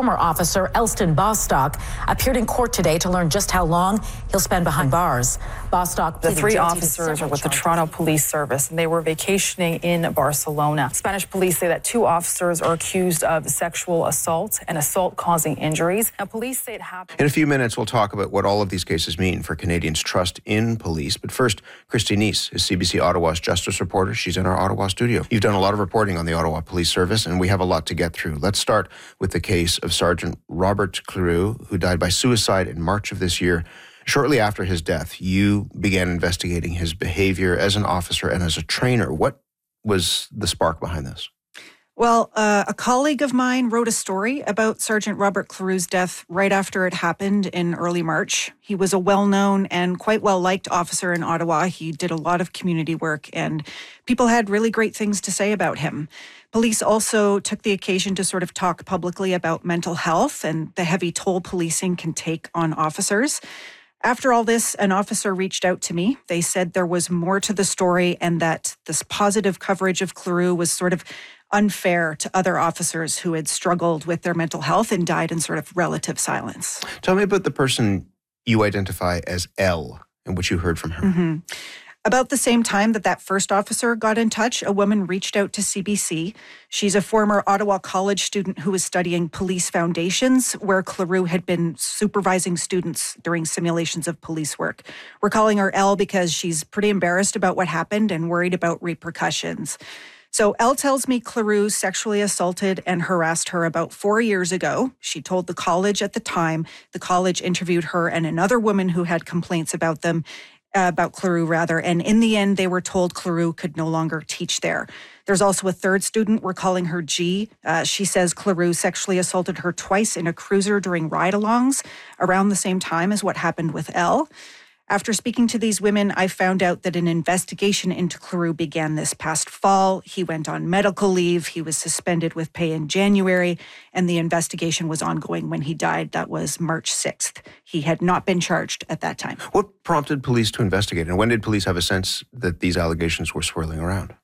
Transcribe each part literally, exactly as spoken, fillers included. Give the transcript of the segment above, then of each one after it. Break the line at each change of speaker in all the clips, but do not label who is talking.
former officer Elston Bostock appeared in court today to learn just how long he'll spend behind bars. Bostock,
the three officers are with the Toronto Police Service, and they were vacationing in Barcelona. Spanish police say that two officers are accused of sexual assault and assault causing injuries. Now, police say it happened.
In a few minutes, we'll talk about what all of these cases mean for Canadians' trust in police. But first, Christy Neese is C B C Ottawa's justice reporter. She's in our Ottawa studio. You've done a lot of reporting on the Ottawa Police Service, and we have a lot to get through. Let's start with the case of Sergeant Robert Cleroux, who died by suicide in March of this year. Shortly after his death, you began investigating his behavior as an officer and as a trainer. What was the spark behind this?
Well, uh, a colleague of mine wrote a story about Sergeant Robert Cleroux's death right after it happened in early March. He was a well-known and quite well-liked officer in Ottawa. He did a lot of community work, and people had really great things to say about him. Police also took the occasion to sort of talk publicly about mental health and the heavy toll policing can take on officers. After all this, an officer reached out to me. They said there was more to the story and that this positive coverage of Cleroux was sort of unfair to other officers who had struggled with their mental health and died in sort of relative silence.
Tell me about the person you identify as Elle and what you heard from her.
Mm-hmm. About the same time that that first officer got in touch, a woman reached out to C B C. She's a former Ottawa College student who was studying police foundations, where Cleroux had been supervising students during simulations of police work. We're calling her Elle because she's pretty embarrassed about what happened and worried about repercussions. So Elle tells me Cleroux sexually assaulted and harassed her about four years ago. She told the college at the time. The college interviewed her and another woman who had complaints about them. Uh, about Cleroux, rather, and in the end, they were told Cleroux could no longer teach there. There's also a third student, we're calling her G. Uh, she says Cleroux sexually assaulted her twice in a cruiser during ride-alongs around the same time as what happened with Elle. After speaking to these women, I found out that an investigation into Cleroux began this past fall. He went on medical leave. He was suspended with pay in January, and the investigation was ongoing when he died. That was March sixth. He had not been charged at that time.
What prompted police to investigate, and when did police have a sense that these allegations were swirling around?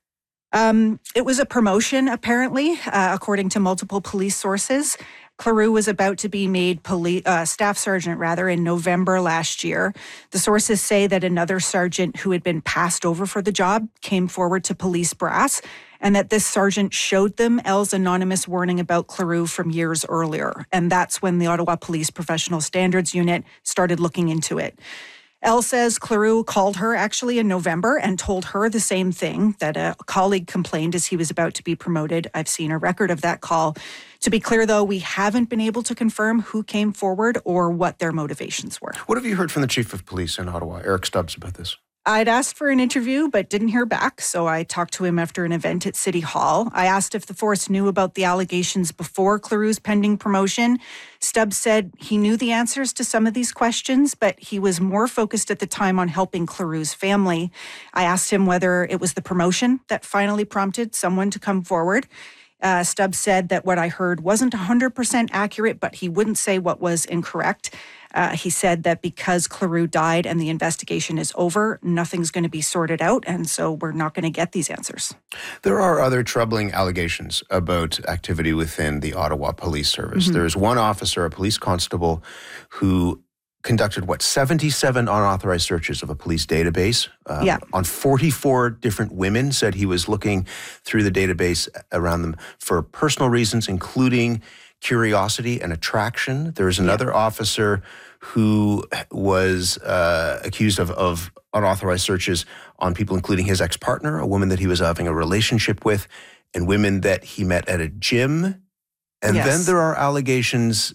Um, it was a promotion, apparently, uh, according to multiple police sources. Cleroux was about to be made police, uh, staff sergeant, rather, in November last year. The sources say that another sergeant who had been passed over for the job came forward to police brass, and that this sergeant showed them Elle's anonymous warning about Cleroux from years earlier. And that's when the Ottawa Police Professional Standards Unit started looking into it. Elle says Cleroux called her actually in November and told her the same thing, that a colleague complained as he was about to be promoted. I've seen a record of that call. To be clear, though, we haven't been able to confirm who came forward or what their motivations were.
What have you heard from the Chief of Police in Ottawa, Eric Stubbs, about this?
I'd asked for an interview but didn't hear back, so I talked to him after an event at City Hall. I asked if the force knew about the allegations before Cleroux's pending promotion. Stubbs said he knew the answers to some of these questions, but he was more focused at the time on helping Cleroux's family. I asked him whether it was the promotion that finally prompted someone to come forward. Uh, Stubbs said that what I heard wasn't one hundred percent accurate, but he wouldn't say what was incorrect. Uh, he said that because Cleroux died and the investigation is over, nothing's going to be sorted out, and so we're not going to get these answers.
There are other troubling allegations about activity within the Ottawa Police Service. Mm-hmm. There's one officer, a police constable, who conducted, what, seventy-seven unauthorized searches of a police database um,
yeah.
on forty-four different women, said he was looking through the database around them for personal reasons, including curiosity and attraction. There's another yeah. officer who was uh, accused of, of unauthorized searches on people, including his ex-partner, a woman that he was having a relationship with, and women that he met at a gym. And
yes.
then there are allegations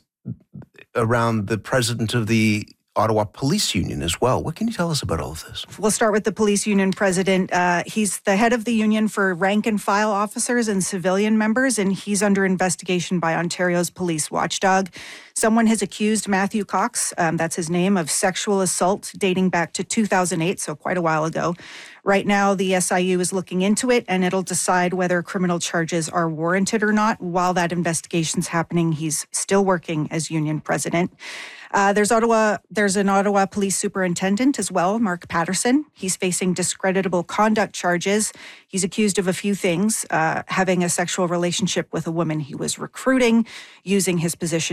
around the president of the Ottawa Police Union as well. What can you tell us about all of this?
We'll start with the police union president. Uh, he's the head of the union for rank and file officers and civilian members, and he's under investigation by Ontario's police watchdog. Someone has accused Matthew Cox, um, that's his name, of sexual assault dating back to two thousand eight, so quite a while ago. Right now, the S I U is looking into it, and it'll decide whether criminal charges are warranted or not. While that investigation's happening, he's still working as union president. Uh, there's Ottawa. There's an Ottawa police superintendent as well, Mark Patterson. He's facing discreditable conduct charges. He's accused of a few things, uh, having a sexual relationship with a woman he was recruiting, using his position